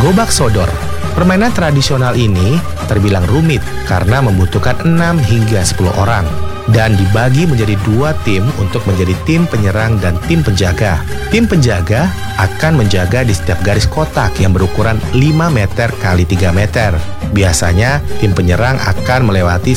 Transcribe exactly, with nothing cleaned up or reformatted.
Gobak sodor. Permainan tradisional ini terbilang rumit karena membutuhkan enam hingga sepuluh orang dan dibagi menjadi dua tim untuk menjadi tim penyerang dan tim penjaga. Tim penjaga akan menjaga di setiap garis kotak yang berukuran lima meter kali tiga meter. Biasanya tim penyerang akan melewati